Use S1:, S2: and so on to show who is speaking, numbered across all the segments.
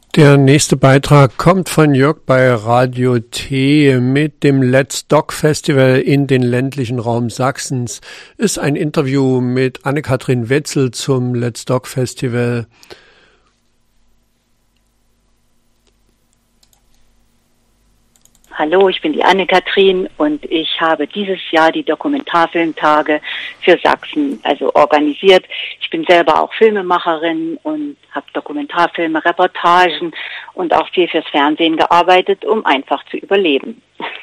S1: Der nächste Beitrag kommt von Jörg bei Radio T mit dem Let's Dog Festival in den ländlichen Raum Sachsens. Ist ein Interview mit Anne-Kathrin Wetzel zum Let's Dog Festival.
S2: Hallo, ich bin die Anne-Kathrin und ich habe dieses Jahr die Dokumentarfilmtage für Sachsen organisiert. Ich bin selber auch Filmemacherin und habe Dokumentarfilme, Reportagen und auch viel fürs Fernsehen gearbeitet, um einfach zu überleben.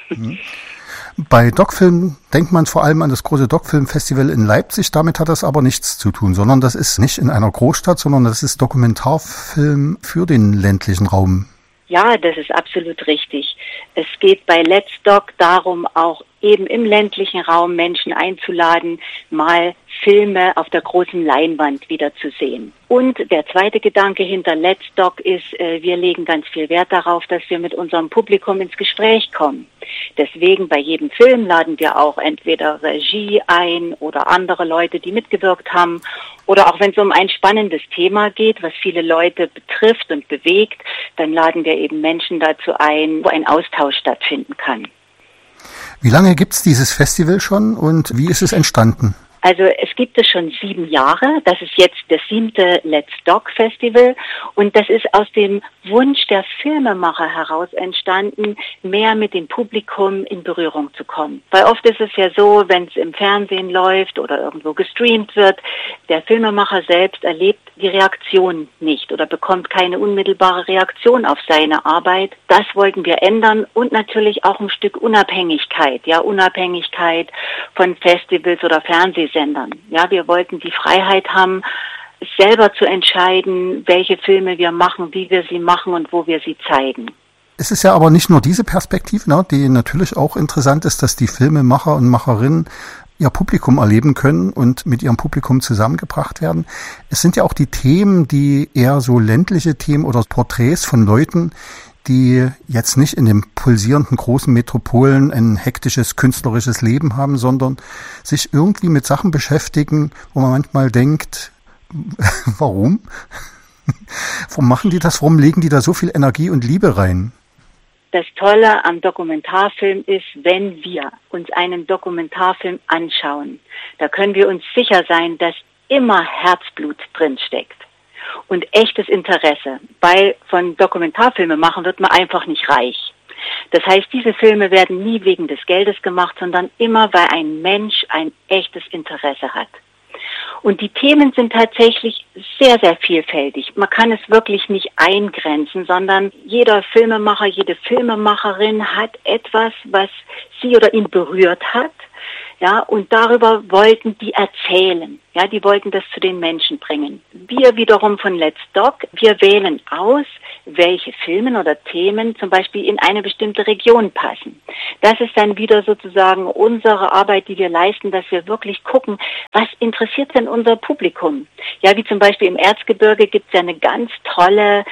S3: Bei Docfilm denkt man vor allem an das große Docfilm-Festival in Leipzig. Damit hat das aber nichts zu tun, sondern das ist nicht in einer Großstadt, sondern das ist Dokumentarfilm für den ländlichen Raum.
S2: Ja, das ist absolut richtig. Es geht bei Let's Doc darum, auch eben im ländlichen Raum Menschen einzuladen, mal Filme auf der großen Leinwand wiederzusehen. Und der zweite Gedanke hinter Let's Doc ist, wir legen ganz viel Wert darauf, dass wir mit unserem Publikum ins Gespräch kommen. Deswegen bei jedem Film laden wir auch entweder Regie ein oder andere Leute, die mitgewirkt haben. Oder auch wenn es um ein spannendes Thema geht, was viele Leute betrifft und bewegt, dann laden wir eben Menschen dazu ein, wo ein Austausch stattfinden kann.
S3: Wie lange gibt's dieses Festival schon und wie ist es entstanden?
S2: Also es gibt es schon 7 Jahre. Das ist jetzt das 7. Let's Dog Festival. Und das ist aus dem Wunsch der Filmemacher heraus entstanden, mehr mit dem Publikum in Berührung zu kommen. Weil oft ist es ja so, wenn es im Fernsehen läuft oder irgendwo gestreamt wird, der Filmemacher selbst erlebt die Reaktion nicht oder bekommt keine unmittelbare Reaktion auf seine Arbeit. Das wollten wir ändern und natürlich auch ein Stück Unabhängigkeit, Unabhängigkeit von Festivals oder Fernsehsendern. Ja, wir wollten die Freiheit haben, selber zu entscheiden, welche Filme wir machen, wie wir sie machen und wo wir sie zeigen.
S3: Es ist ja aber nicht nur diese Perspektive, die natürlich auch interessant ist, dass die Filmemacher und Macherinnen ihr Publikum erleben können und mit ihrem Publikum zusammengebracht werden. Es sind ja auch die Themen, die eher so ländliche Themen oder Porträts von Leuten, die jetzt nicht in den pulsierenden großen Metropolen ein hektisches künstlerisches Leben haben, sondern sich irgendwie mit Sachen beschäftigen, wo man manchmal denkt, warum? Warum machen die das? Warum legen die da so viel Energie und Liebe rein?
S2: Das Tolle am Dokumentarfilm ist, wenn wir uns einen Dokumentarfilm anschauen, da können wir uns sicher sein, dass immer Herzblut drinsteckt. Und echtes Interesse, weil von Dokumentarfilme machen wird man einfach nicht reich. Das heißt, diese Filme werden nie wegen des Geldes gemacht, sondern immer, weil ein Mensch ein echtes Interesse hat. Und die Themen sind tatsächlich sehr, sehr vielfältig. Man kann es wirklich nicht eingrenzen, sondern jeder Filmemacher, jede Filmemacherin hat etwas, was sie oder ihn berührt hat. Ja, und darüber wollten die erzählen. Ja, die wollten das zu den Menschen bringen. Wir wiederum von Let's Dog, wir wählen aus, welche Filme oder Themen zum Beispiel in eine bestimmte Region passen. Das ist dann wieder sozusagen unsere Arbeit, die wir leisten, dass wir wirklich gucken, was interessiert denn unser Publikum? Ja, wie zum Beispiel im Erzgebirge gibt es ja eine ganz tolle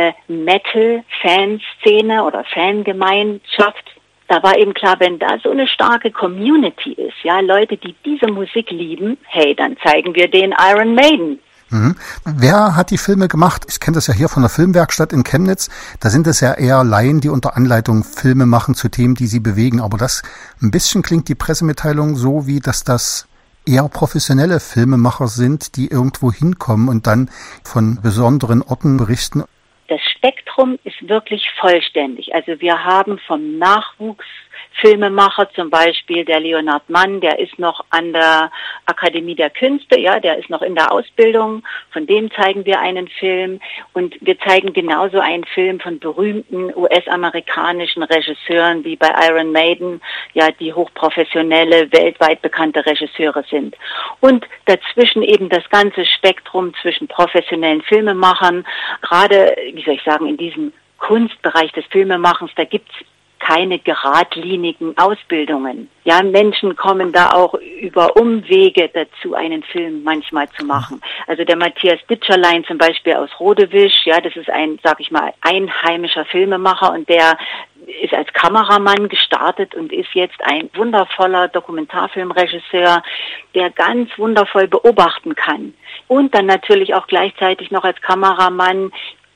S2: Metal-Fanszene oder Fangemeinschaft. Da war eben klar, wenn da so eine starke Community ist, ja, Leute, die diese Musik lieben, hey, dann zeigen wir den Iron Maiden.
S3: Mhm. Wer hat die Filme gemacht? Ich kenne das ja hier von der Filmwerkstatt in Chemnitz. Da sind es ja eher Laien, die unter Anleitung Filme machen zu Themen, die sie bewegen. Aber das ein bisschen klingt die Pressemitteilung so, wie dass das eher professionelle Filmemacher sind, die irgendwo hinkommen und dann von besonderen Orten berichten.
S2: Das Spektrum ist wirklich vollständig. Also wir haben vom Nachwuchsfilmemacher zum Beispiel der Leonhard Mann, der ist noch an der Akademie der Künste, ja, der ist noch in der Ausbildung. Von dem zeigen wir einen Film und wir zeigen genauso einen Film von berühmten US-amerikanischen Regisseuren wie bei Iron Maiden, ja, die hochprofessionelle, weltweit bekannte Regisseure sind. Und dazwischen eben das ganze Spektrum zwischen professionellen Filmemachern, gerade, wie soll ich sagen, in diesem Kunstbereich des Filmemachens, da gibt's keine geradlinigen Ausbildungen. Ja, Menschen kommen da auch über Umwege dazu, einen Film manchmal zu machen. Also der Matthias Ditscherlein zum Beispiel aus Rodewisch, ja, das ist ein, sag ich mal, einheimischer Filmemacher und der ist als Kameramann gestartet und ist jetzt ein wundervoller Dokumentarfilmregisseur, der ganz wundervoll beobachten kann. Und dann natürlich auch gleichzeitig noch als Kameramann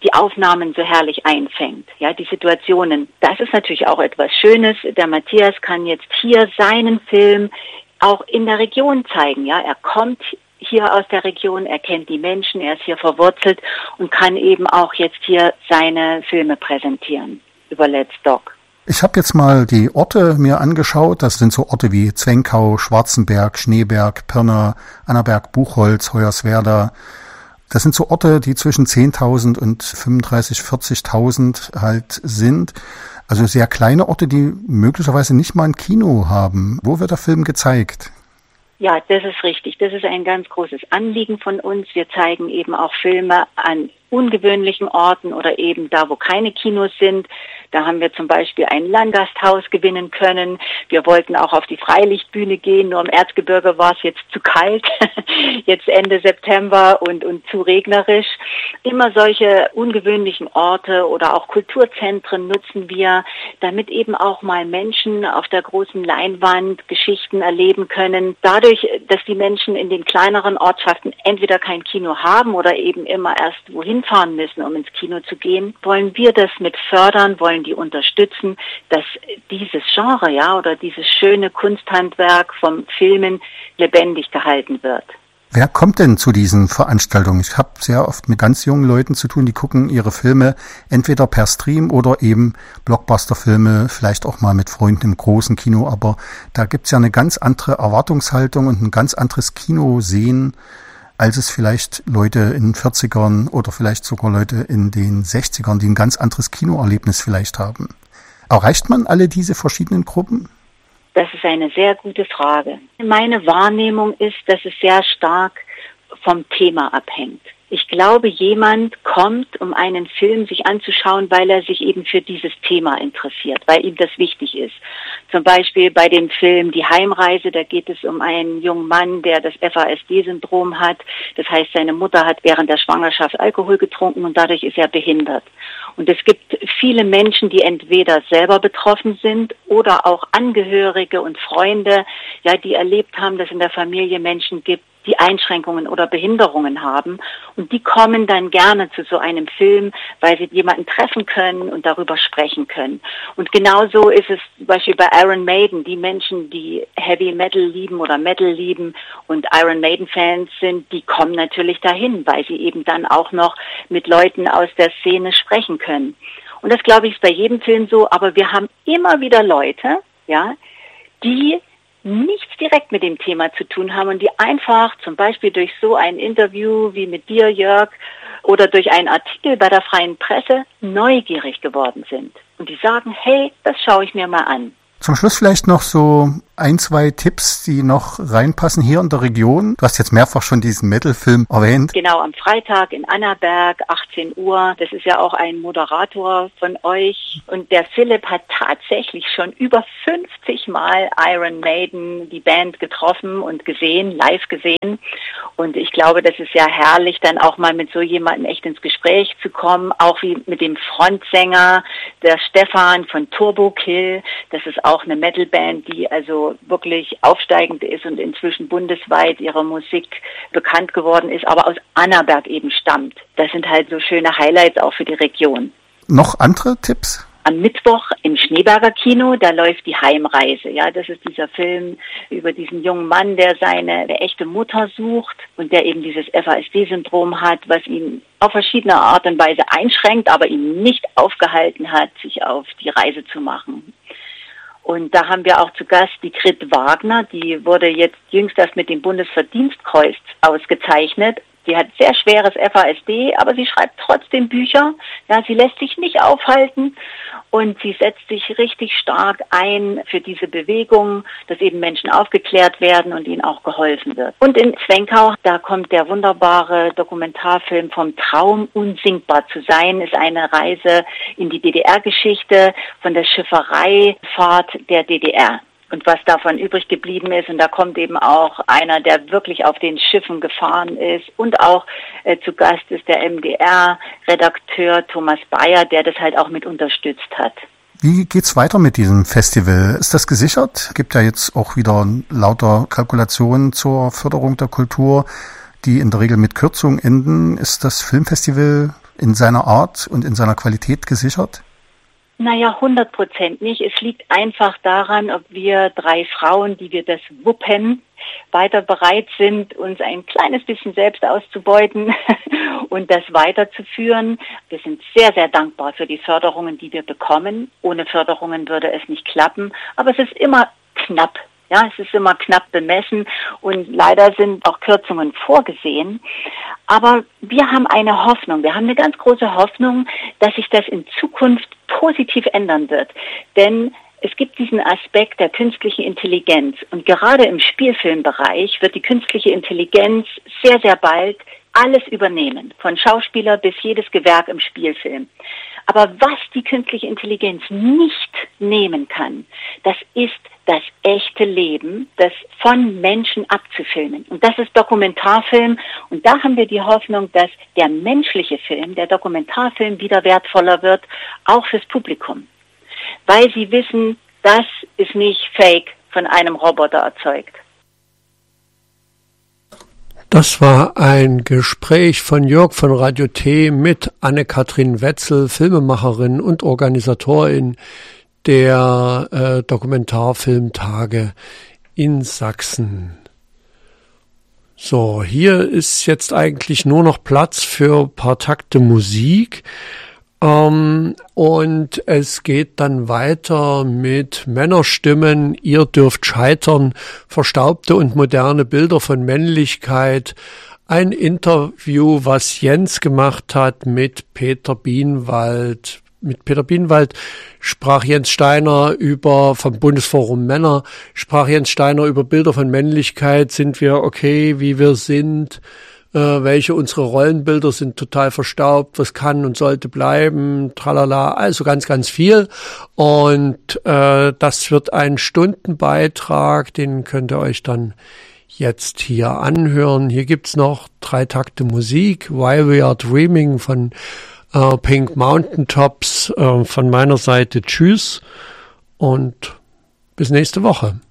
S2: die Aufnahmen so herrlich einfängt, ja, die Situationen. Das ist natürlich auch etwas Schönes. Der Matthias kann jetzt hier seinen Film auch in der Region zeigen, ja. Er kommt hier aus der Region, er kennt die Menschen, er ist hier verwurzelt und kann eben auch jetzt hier seine Filme präsentieren über Let's Doc.
S3: Ich habe jetzt mal die Orte mir angeschaut. Das sind so Orte wie Zwenkau, Schwarzenberg, Schneeberg, Pirna, Annaberg, Buchholz, Hoyerswerda. Das sind so Orte, die zwischen 10.000 und 35.000, 40.000 halt sind. Also sehr kleine Orte, die möglicherweise nicht mal ein Kino haben. Wo wird der Film gezeigt?
S2: Ja, das ist richtig. Das ist ein ganz großes Anliegen von uns. Wir zeigen eben auch Filme an ungewöhnlichen Orten oder eben da, wo keine Kinos sind. Da haben wir zum Beispiel ein Landgasthaus gewinnen können. Wir wollten auch auf die Freilichtbühne gehen, nur im Erzgebirge war es jetzt zu kalt, jetzt Ende September und zu regnerisch. Immer solche ungewöhnlichen Orte oder auch Kulturzentren nutzen wir, damit eben auch mal Menschen auf der großen Leinwand Geschichten erleben können. Dadurch, dass die Menschen in den kleineren Ortschaften entweder kein Kino haben oder eben immer erst wohin fahren müssen, um ins Kino zu gehen, wollen wir das mit fördern, wollen die unterstützen, dass dieses Genre, ja, oder dieses schöne Kunsthandwerk vom Filmen lebendig gehalten wird.
S3: Wer kommt denn zu diesen Veranstaltungen? Ich habe sehr oft mit ganz jungen Leuten zu tun, die gucken ihre Filme entweder per Stream oder eben Blockbuster-Filme, vielleicht auch mal mit Freunden im großen Kino, aber da gibt's ja eine ganz andere Erwartungshaltung und ein ganz anderes Kino sehen, als es vielleicht Leute in den 40ern oder vielleicht sogar Leute in den 60ern, die ein ganz anderes Kinoerlebnis vielleicht haben. Erreicht man alle diese verschiedenen Gruppen?
S2: Das ist eine sehr gute Frage. Meine Wahrnehmung ist, dass es sehr stark vom Thema abhängt. Ich glaube, jemand kommt, um einen Film sich anzuschauen, weil er sich eben für dieses Thema interessiert, weil ihm das wichtig ist. Zum Beispiel bei dem Film Die Heimreise, da geht es um einen jungen Mann, der das FASD-Syndrom hat. Das heißt, seine Mutter hat während der Schwangerschaft Alkohol getrunken und dadurch ist er behindert. Und es gibt viele Menschen, die entweder selber betroffen sind oder auch Angehörige und Freunde, ja, die erlebt haben, dass in der Familie Menschen gibt, die Einschränkungen oder Behinderungen haben. Und die kommen dann gerne zu so einem Film, weil sie jemanden treffen können und darüber sprechen können. Und genauso ist es zum Beispiel bei Iron Maiden. Die Menschen, die Heavy Metal lieben oder Metal lieben und Iron Maiden Fans sind, die kommen natürlich dahin, weil sie eben dann auch noch mit Leuten aus der Szene sprechen können. Und das, glaube ich, ist bei jedem Film so. Aber wir haben immer wieder Leute, ja, die nichts direkt mit dem Thema zu tun haben und die einfach zum Beispiel durch so ein Interview wie mit dir, Jörg, oder durch einen Artikel bei der Freien Presse neugierig geworden sind. Und die sagen, hey, das schaue ich mir mal an.
S3: Zum Schluss vielleicht noch so ein, zwei Tipps, die noch reinpassen hier in der Region. Du hast jetzt mehrfach schon diesen Metal-Film erwähnt.
S2: Genau, am Freitag in Annaberg, 18 Uhr. Das ist ja auch ein Moderator von euch. Und der Philipp hat tatsächlich schon über 50 Mal Iron Maiden, die Band, getroffen und gesehen, live gesehen. Und ich glaube, das ist ja herrlich, dann auch mal mit so jemandem echt ins Gespräch zu kommen. Auch wie mit dem Frontsänger, der Stefan von Turbo Kill. Das ist auch eine Metalband, die also wirklich aufsteigend ist und inzwischen bundesweit ihrer Musik bekannt geworden ist, aber aus Annaberg eben stammt. Das sind halt so schöne Highlights auch für die Region.
S3: Noch andere Tipps?
S2: Am Mittwoch im Schneeberger Kino, da läuft Die Heimreise. Ja, das ist dieser Film über diesen jungen Mann, der seine echte Mutter sucht und der eben dieses FASD-Syndrom hat, was ihn auf verschiedene Art und Weise einschränkt, aber ihn nicht aufgehalten hat, sich auf die Reise zu machen. Und da haben wir auch zu Gast die Grit Wagner, die wurde jetzt jüngst erst mit dem Bundesverdienstkreuz ausgezeichnet. Die hat sehr schweres FASD, aber sie schreibt trotzdem Bücher. Ja, sie lässt sich nicht aufhalten und sie setzt sich richtig stark ein für diese Bewegung, dass eben Menschen aufgeklärt werden und ihnen auch geholfen wird. Und in Zwenkau, da kommt der wunderbare Dokumentarfilm vom Traum, unsinkbar zu sein, ist eine Reise in die DDR-Geschichte von der Schiffereifahrt der DDR. Und was davon übrig geblieben ist, und da kommt eben auch einer, der wirklich auf den Schiffen gefahren ist, und auch zu Gast ist der MDR-Redakteur Thomas Bayer, der das halt auch mit unterstützt hat.
S3: Wie geht's weiter mit diesem Festival? Ist das gesichert? Gibt ja jetzt auch wieder lauter Kalkulationen zur Förderung der Kultur, die in der Regel mit Kürzungen enden. Ist das Filmfestival in seiner Art und in seiner Qualität gesichert?
S2: Naja, 100% nicht. Es liegt einfach daran, ob wir 3 Frauen, die wir das wuppen, weiter bereit sind, uns ein kleines bisschen selbst auszubeuten und das weiterzuführen. Wir sind sehr, sehr dankbar für die Förderungen, die wir bekommen. Ohne Förderungen würde es nicht klappen, aber es ist immer knapp. Ja, es ist immer knapp bemessen und leider sind auch Kürzungen vorgesehen. Aber wir haben eine Hoffnung, wir haben eine ganz große Hoffnung, dass sich das in Zukunft positiv ändern wird. Denn es gibt diesen Aspekt der künstlichen Intelligenz und gerade im Spielfilmbereich wird die künstliche Intelligenz sehr, sehr bald alles übernehmen, von Schauspieler bis jedes Gewerk im Spielfilm. Aber was die künstliche Intelligenz nicht nehmen kann, das ist das echte Leben, das von Menschen abzufilmen. Und das ist Dokumentarfilm. Und da haben wir die Hoffnung, dass der menschliche Film, der Dokumentarfilm wieder wertvoller wird, auch fürs Publikum. Weil sie wissen, das ist nicht fake von einem Roboter erzeugt.
S1: Das war ein Gespräch von Jörg von Radio T mit Anne-Kathrin Wetzel, Filmemacherin und Organisatorin der Dokumentarfilmtage in Sachsen. So, hier ist jetzt eigentlich nur noch Platz für ein paar Takte Musik. Und es geht dann weiter mit Männerstimmen. Ihr dürft scheitern. Verstaubte und moderne Bilder von Männlichkeit. Ein Interview, was Jens gemacht hat mit Peter Bienwald. Mit Peter Bienwald sprach Jens Steiner vom Bundesforum Männer, sprach Jens Steiner über Bilder von Männlichkeit. Sind wir okay, wie wir sind? Welche unsere Rollenbilder sind total verstaubt? Was kann und sollte bleiben? Tralala, also ganz, ganz viel. Und das wird ein Stundenbeitrag, den könnt ihr euch dann jetzt hier anhören. Hier gibt's noch 3 Takte Musik. While We Are Dreaming von Pink Mountain Tops. Von meiner Seite tschüss und bis nächste Woche.